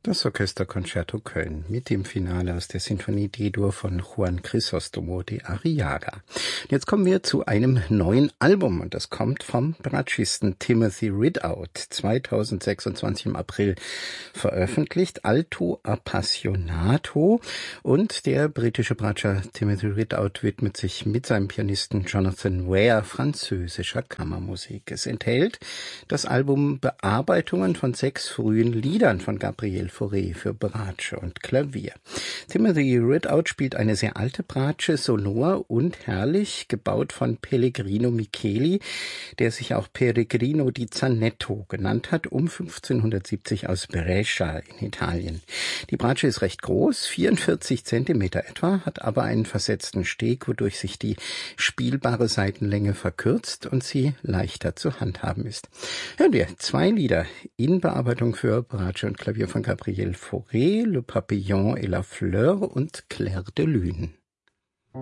Das Orchesterconcerto Köln mit dem Finale aus der Sinfonie D-Dur von Juan Crisóstomo de Arriaga. Jetzt kommen wir zu einem neuen Album und das kommt vom Bratschisten Timothy Ridout, 2026 im April veröffentlicht, Alto Appassionato, und der britische Bratscher Timothy Ridout widmet sich mit seinem Pianisten Jonathan Ware französischer Kammermusik. Es enthält das Album Bearbeitungen von 6 frühen Liedern von Gabriel Fauré für Bratsche und Klavier. Timothy Ridout spielt eine sehr alte Bratsche, sonor und herrlich, gebaut von Pellegrino Micheli, der sich auch Pellegrino di Zanetto genannt hat, um 1570 aus Brescia in Italien. Die Bratsche ist recht groß, 44 Zentimeter etwa, hat aber einen versetzten Steg, wodurch sich die spielbare Saitenlänge verkürzt und sie leichter zu handhaben ist. Hören wir 2 Lieder in Bearbeitung für Bratsche und Klavier von Gabriel Fauré, Le Papillon et la Fleur und Clair de Lune.